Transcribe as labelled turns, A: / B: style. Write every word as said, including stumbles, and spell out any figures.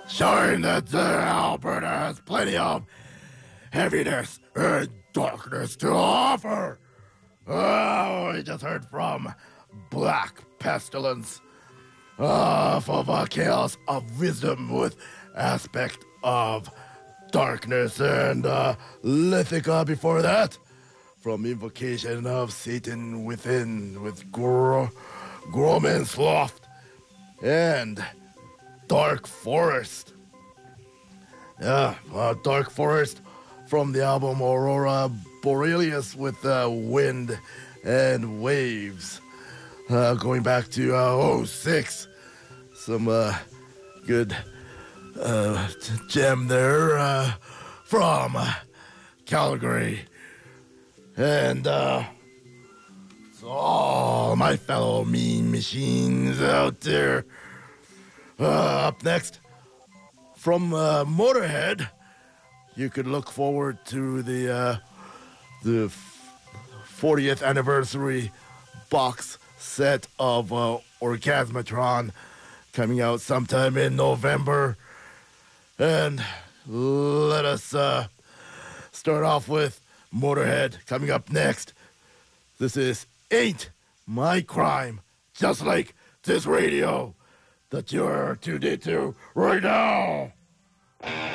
A: showing that uh, Alberta has plenty of heaviness and darkness to offer. Oh, we just heard from Black Pestilence, uh, of a chaos of wisdom with aspect of darkness, and uh, Lithica before that, from Invocation of Satan Within with Gro- Groman Sloth, and Dark Forest. Yeah, uh, Dark Forest from the album Aurora Borealis with uh, Wind and Waves. Uh, going back to uh, oh six, some uh, good uh, gem there uh, from uh, Calgary. And uh, so all my fellow mean machines out there. Uh, up next, from uh, Motorhead, you could look forward to the uh, the fortieth anniversary box set of uh, Orgasmatron coming out sometime in November. And let us uh, start off with Motorhead coming up next. This is Ain't My Crime, just like this radio that you're tuned into right now.